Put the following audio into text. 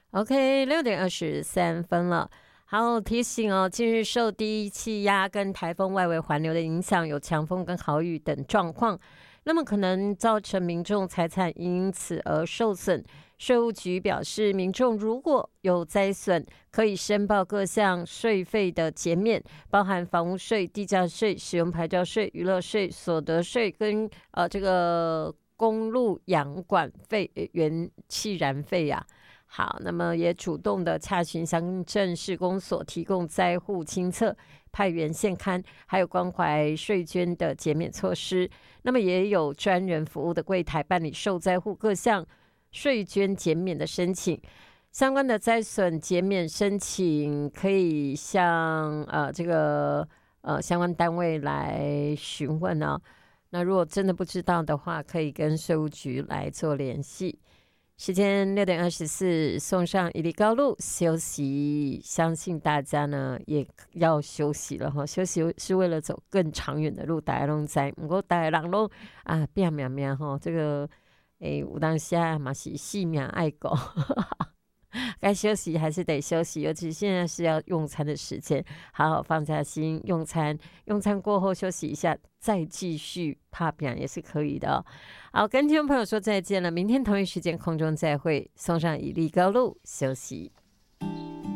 OK，6:23了。好，提醒哦，近日受低气压跟台风外围环流的影响，有强风跟豪雨等状况，那么可能造成民众财产因此而受损。税务局表示，民众如果有灾损，可以申报各项税费的减免，包含房屋税、地价税、使用牌照税、娱乐税、所得税跟这个公路养管费、原气燃费呀。好，那么也主动的洽询乡镇市公所，提供灾户清册、派员现勘，还有关怀税捐的减免措施。那么也有专人服务的柜台办理受灾户各项税捐减免的申请。相关的灾损减免申请，可以向相关单位来询问哦。那如果真的不知道的话，可以跟税务局来做联系。时间6:24，送上一粒高露休息，相信大家呢也要休息了哈。休息是为了走更长远的路，大家都知。不过大家人都拼命命哈，这个有当下嘛是性命爱狗。该休息还是得休息，尤其现在是要用餐的时间，好好放下心用餐。用餐过后休息一下，再继续拍片也是可以的哦。好，跟听众朋友说再见了，明天同一时间空中再会，送上一粒高露休息。